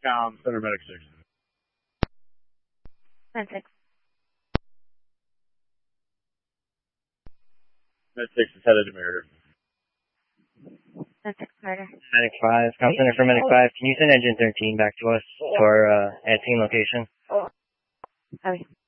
Center Medic 6. Med 6. Med 6 is headed to Meritor. Med 6 murder. Medic 5, Comm Center for Medic 5. Can you send Engine 13 back to us to our at team location? Okay.